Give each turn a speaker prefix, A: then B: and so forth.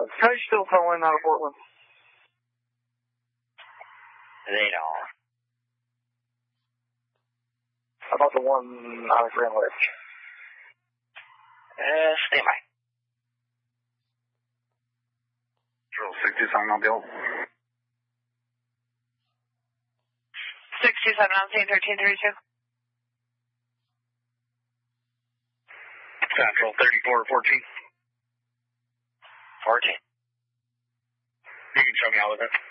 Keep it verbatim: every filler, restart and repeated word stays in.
A: How you still towing out of Portland?
B: They don't.
A: How about the one out of Grand Lake?
B: Uh, stay by.
C: Drill six two seven on Bill.
D: six two seven on scene, thirteen thirty-two.
C: Central thirty-four fourteen.
B: fourteen.
C: You can show me out with it.